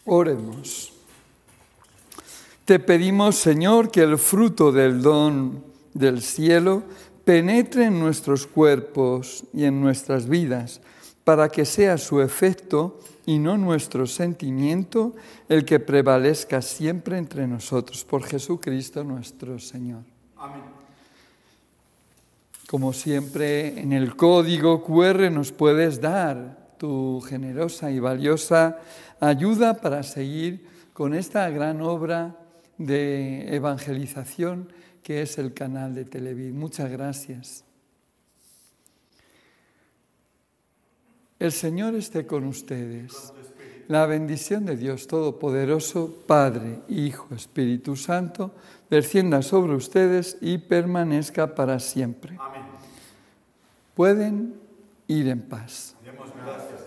Oremos. Te pedimos, Señor, que el fruto del don del cielo penetre en nuestros cuerpos y en nuestras vidas, para que sea su efecto y no nuestro sentimiento el que prevalezca siempre entre nosotros. Por Jesucristo nuestro Señor. Amén. Como siempre, en el código QR nos puedes dar tu generosa y valiosa ayuda para seguir con esta gran obra de evangelización que es el canal de Televid. Muchas gracias. El Señor esté con ustedes. La bendición de Dios Todopoderoso, Padre, Hijo, Espíritu Santo, descienda sobre ustedes y permanezca para siempre. Amén. Pueden ir en paz. Demos gracias.